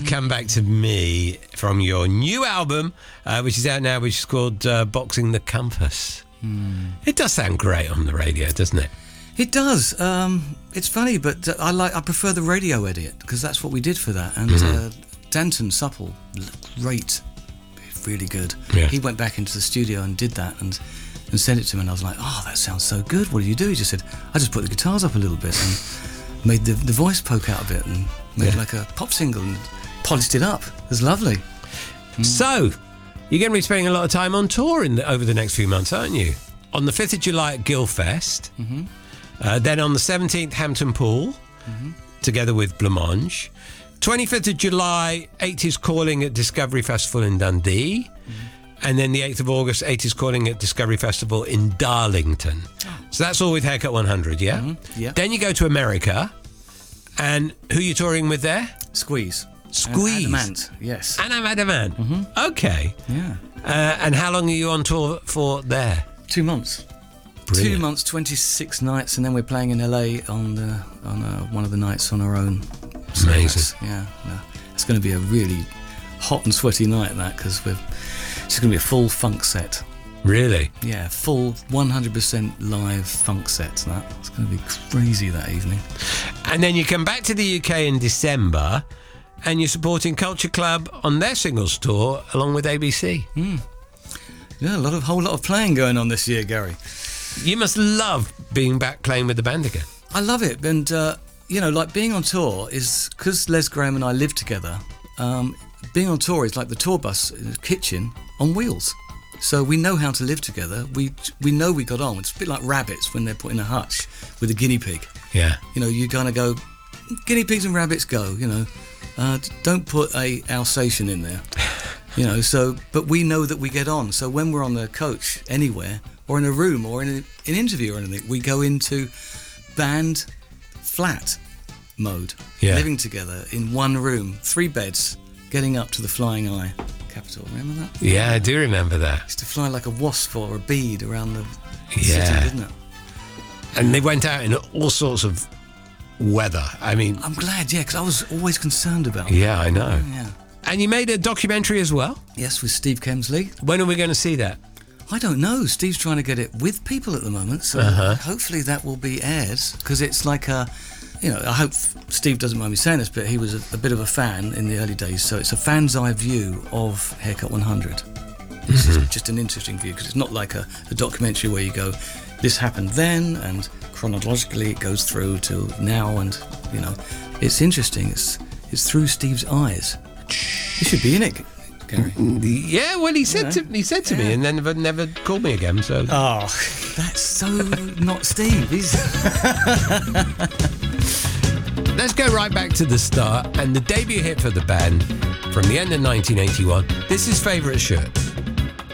Come Back to Me from your new album, which is out now, which is called Boxing the Compass. It does sound great on the radio, doesn't it? It does. It's funny, but I prefer the radio edit because that's what we did for that. And Danton Supple, great, really good. Yeah. He went back into the studio and did that and sent it to me, and I was like, oh, that sounds so good. What do you do? He just said, I just put the guitars up a little bit and made the voice poke out a bit and made like a pop single and polished it up. It was lovely. So, you're going to be spending a lot of time on tour over the next few months, aren't you? On the 5th of July at Guildfest. Then on the 17th, Hampton Pool, together with Blancmange. 25th of July, 80s Calling at Discovery Festival in Dundee. And then the 8th of August, 80s Calling at Discovery Festival in Darlington. So that's all with Haircut 100, yeah? Yeah. Then you go to America. And who are you touring with there? Squeeze. Squeeze. Adamant, yes. And I'm Adamant. Okay. Yeah. And how long are you on tour for there? 2 months. Brilliant. 2 months, 26 nights, and then we're playing in LA on one of the nights on our own. So Amazing. It's going to be a really hot and sweaty night, that, because it's going to be a full funk set. Really? Yeah, full 100% live funk set. That it's going to be crazy that evening. And then you come back to the UK in December, and you're supporting Culture Club on their singles tour along with ABC. Yeah, a whole lot of playing going on this year, Gary. You must love being back playing with the band again. I love it, and like being on tour is because Les Graham and I live together. Being on tour is like the tour bus in the kitchen on wheels. So we know how to live together. We know we got on. It's a bit like rabbits when they're put in a hutch with a guinea pig. Yeah. You kind of go, guinea pigs and rabbits go. Don't put a Alsatian in there. But we know that we get on. So when we're on the coach anywhere, or in a room, or in an interview or anything, we go into band flat mode, living together in one room, 3 beds, getting up to the Flying Eye Capitol. Remember that? Yeah, I do remember that. Used to fly like a wasp or a bead around the Yeah. city, didn't it? And they went out in all sorts of weather. I mean... I'm glad, because I was always concerned about Yeah, I know. Yeah. And you made a documentary as well? Yes, with Steve Kemsley. When are we going to see that? I don't know. Steve's trying to get it with people at the moment, so hopefully that will be aired, because it's like I hope Steve doesn't mind me saying this, but he was a bit of a fan in the early days, so it's a fan's eye view of Haircut 100. This is just an interesting view, because it's not like a documentary where you go, this happened then, and chronologically it goes through to now, and, it's interesting. It's through Steve's eyes. You should be in it, Gary. Yeah, well, he said to me, and then never called me again. So That's so not Steve. Let's go right back to the start and the debut hit for the band from the end of 1981. This is Favourite Shirt.